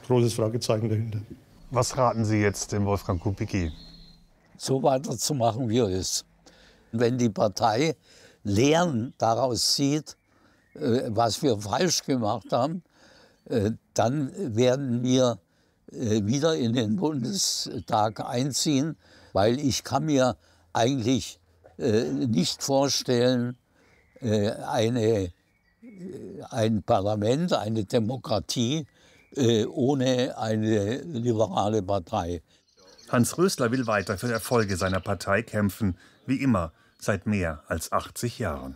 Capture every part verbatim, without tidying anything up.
großes Fragezeichen dahinter. Was raten Sie jetzt dem Wolfgang Kubicki? So weiterzumachen, wie es. Wenn die Partei Lehren daraus zieht, was wir falsch gemacht haben, dann werden wir wieder in den Bundestag einziehen, weil ich kann mir eigentlich nicht vorstellen, eine, ein Parlament, eine Demokratie ohne eine liberale Partei. Hans Rösler will weiter für Erfolge seiner Partei kämpfen, wie immer, seit mehr als achtzig Jahren.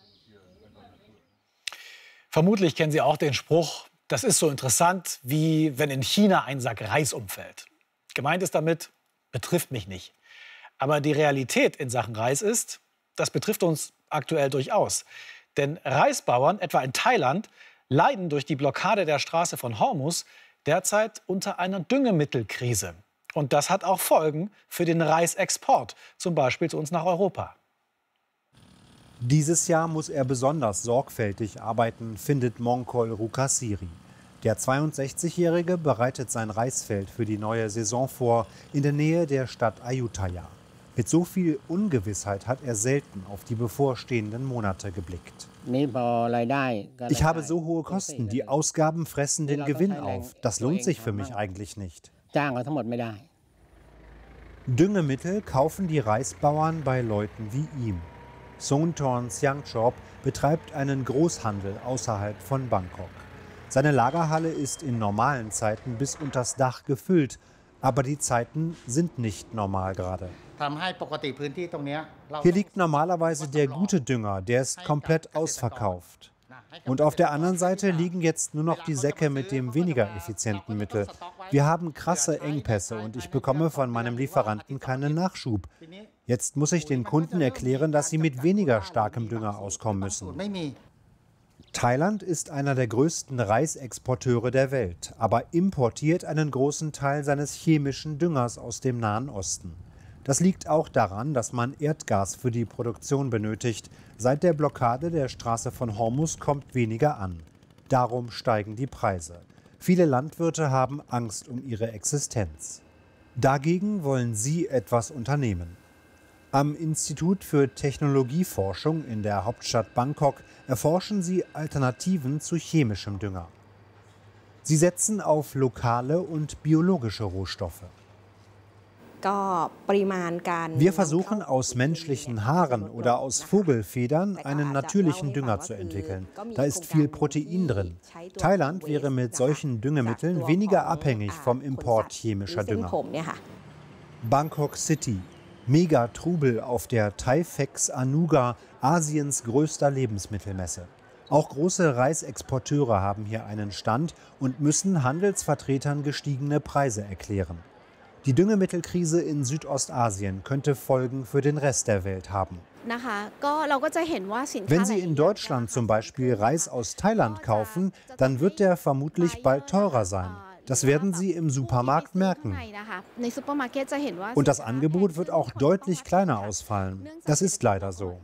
Vermutlich kennen Sie auch den Spruch, das ist so interessant, wie wenn in China ein Sack Reis umfällt. Gemeint ist damit, betrifft mich nicht. Aber die Realität in Sachen Reis ist, das betrifft uns aktuell durchaus. Denn Reisbauern, etwa in Thailand, leiden durch die Blockade der Straße von Hormuz derzeit unter einer Düngemittelkrise. Und das hat auch Folgen für den Reisexport, zum Beispiel zu uns nach Europa. Dieses Jahr muss er besonders sorgfältig arbeiten, findet Monkol Rukasiri. Der zweiundsechzigjährige bereitet sein Reisfeld für die neue Saison vor, in der Nähe der Stadt Ayutthaya. Mit so viel Ungewissheit hat er selten auf die bevorstehenden Monate geblickt. Ich habe so hohe Kosten, die Ausgaben fressen den Gewinn auf. Das lohnt sich für mich eigentlich nicht. Düngemittel kaufen die Reisbauern bei Leuten wie ihm. Sontorn Siangchop betreibt einen Großhandel außerhalb von Bangkok. Seine Lagerhalle ist in normalen Zeiten bis unters Dach gefüllt, aber die Zeiten sind nicht normal gerade. Hier liegt normalerweise der gute Dünger, der ist komplett ausverkauft. Und auf der anderen Seite liegen jetzt nur noch die Säcke mit dem weniger effizienten Mittel. Wir haben krasse Engpässe und ich bekomme von meinem Lieferanten keinen Nachschub. Jetzt muss ich den Kunden erklären, dass sie mit weniger starkem Dünger auskommen müssen. Thailand ist einer der größten Reisexporteure der Welt, aber importiert einen großen Teil seines chemischen Düngers aus dem Nahen Osten. Das liegt auch daran, dass man Erdgas für die Produktion benötigt. Seit der Blockade der Straße von Hormuz kommt weniger an. Darum steigen die Preise. Viele Landwirte haben Angst um ihre Existenz. Dagegen wollen sie etwas unternehmen. Am Institut für Technologieforschung in der Hauptstadt Bangkok erforschen sie Alternativen zu chemischem Dünger. Sie setzen auf lokale und biologische Rohstoffe. Wir versuchen aus menschlichen Haaren oder aus Vogelfedern einen natürlichen Dünger zu entwickeln. Da ist viel Protein drin. Thailand wäre mit solchen Düngemitteln weniger abhängig vom Import chemischer Dünger. Bangkok City. Mega Trubel auf der Taifex Anuga, Asiens größter Lebensmittelmesse. Auch große Reisexporteure haben hier einen Stand und müssen Handelsvertretern gestiegene Preise erklären. Die Düngemittelkrise in Südostasien könnte Folgen für den Rest der Welt haben. Wenn Sie in Deutschland zum Beispiel Reis aus Thailand kaufen, dann wird der vermutlich bald teurer sein. Das werden Sie im Supermarkt merken. Und das Angebot wird auch deutlich kleiner ausfallen. Das ist leider so.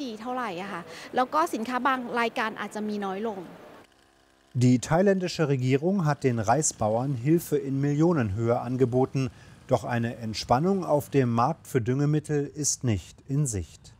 Die thailändische Regierung hat den Reisbauern Hilfe in Millionenhöhe angeboten. Doch eine Entspannung auf dem Markt für Düngemittel ist nicht in Sicht.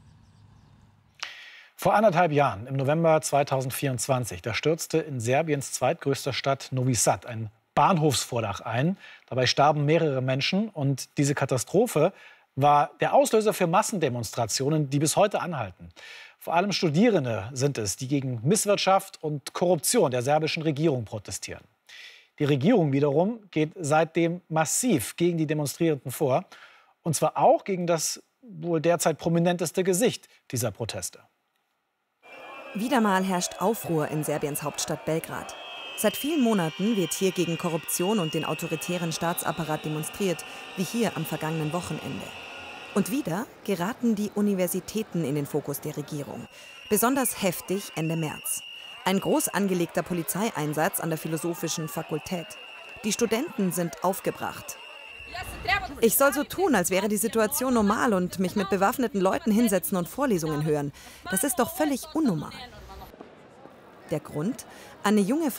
Vor anderthalb Jahren, im November zweitausendvierundzwanzig, da stürzte in Serbiens zweitgrößter Stadt Novi Sad ein Bahnhofsvordach ein. Dabei starben mehrere Menschen. Und diese Katastrophe war der Auslöser für Massendemonstrationen, die bis heute anhalten. Vor allem Studierende sind es, die gegen Misswirtschaft und Korruption der serbischen Regierung protestieren. Die Regierung wiederum geht seitdem massiv gegen die Demonstrierenden vor. Und zwar auch gegen das wohl derzeit prominenteste Gesicht dieser Proteste. Wieder mal herrscht Aufruhr in Serbiens Hauptstadt Belgrad. Seit vielen Monaten wird hier gegen Korruption und den autoritären Staatsapparat demonstriert, wie hier am vergangenen Wochenende. Und wieder geraten die Universitäten in den Fokus der Regierung. Besonders heftig Ende März. Ein groß angelegter Polizeieinsatz an der Philosophischen Fakultät. Die Studenten sind aufgebracht. Ich soll so tun, als wäre die Situation normal und mich mit bewaffneten Leuten hinsetzen und Vorlesungen hören. Das ist doch völlig unnormal. Der Grund? Eine junge Frau